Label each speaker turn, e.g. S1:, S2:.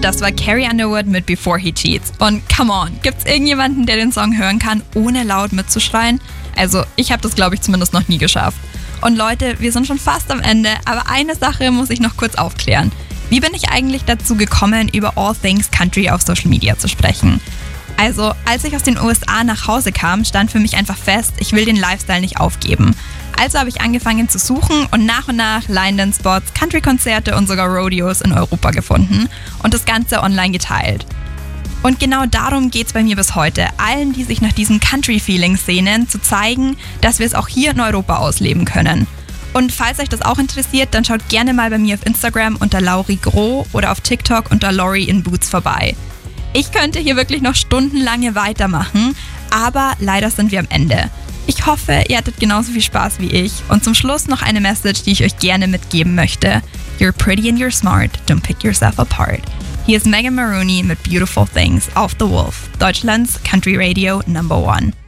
S1: Das war Carrie Underwood mit Before He Cheats. Und come on, gibt's irgendjemanden, der den Song hören kann, ohne laut mitzuschreien? Also, ich habe das, glaube ich, zumindest noch nie geschafft. Und Leute, wir sind schon fast am Ende, aber eine Sache muss ich noch kurz aufklären. Wie bin ich eigentlich dazu gekommen, über All Things Country auf Social Media zu sprechen? Also, als ich aus den USA nach Hause kam, stand für mich einfach fest, ich will den Lifestyle nicht aufgeben. Also habe ich angefangen zu suchen und nach Line-Dance-Spots, Country-Konzerte und sogar Rodeos in Europa gefunden und das Ganze online geteilt. Und genau darum geht's bei mir bis heute, allen, die sich nach diesem Country-Feeling sehnen, zu zeigen, dass wir es auch hier in Europa ausleben können. Und falls euch das auch interessiert, dann schaut gerne mal bei mir auf Instagram unter Lauri Groh oder auf TikTok unter Lori in Boots vorbei. Ich könnte hier wirklich noch stundenlange weitermachen, aber leider sind wir am Ende. Ich hoffe, ihr hattet genauso viel Spaß wie ich. Und zum Schluss noch eine Message, die ich euch gerne mitgeben möchte. You're pretty and you're smart, don't pick yourself apart. Hier ist Megan Maroney mit Beautiful Things auf The Wolf, Deutschlands Country Radio #1.